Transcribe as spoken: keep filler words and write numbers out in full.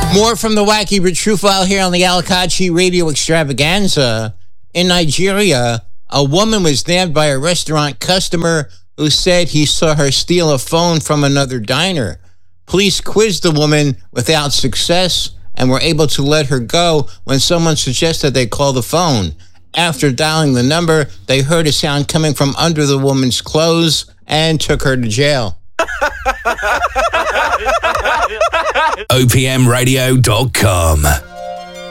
More from the Wacky but True File here on the Alakachi Radio Extravaganza. In Nigeria, a woman was nabbed by a restaurant customer who said he saw her steal a phone from another diner. Police quizzed the woman without success and were able to let her go when someone suggested they call the phone. After dialing the number, they heard a sound coming from under the woman's clothes and took her to jail. O P M radio dot com